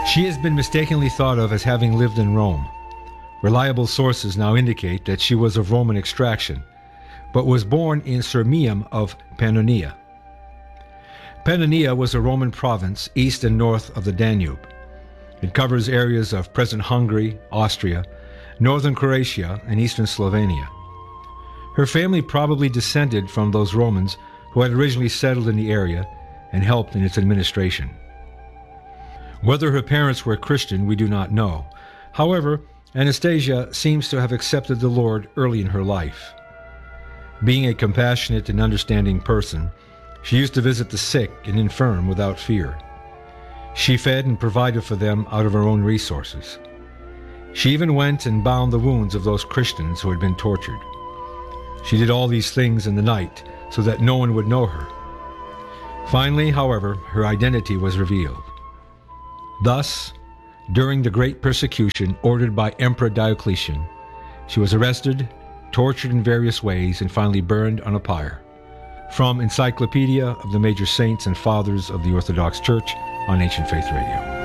She has been mistakenly thought of as having lived in Rome. Reliable sources now indicate that she was of Roman extraction, but was born in Sirmium of Pannonia. Pannonia was a Roman province east and north of the Danube. It covers areas of present Hungary, Austria, northern Croatia, and eastern Slovenia. Her family probably descended from those Romans who had originally settled in the area and helped in its administration. Whether her parents were Christian, we do not know. However, Anastasia seems to have accepted the Lord early in her life. Being a compassionate and understanding person, she used to visit the sick and infirm without fear. She fed and provided for them out of her own resources. She even went and bound the wounds of those Christians who had been tortured. She did all these things in the night so that no one would know her. Finally, however, her identity was revealed. Thus, during the great persecution ordered by Emperor Diocletian, she was arrested, tortured in various ways, and finally burned on a pyre. From Encyclopedia of the Major Saints and Fathers of the Orthodox Church on Ancient Faith Radio.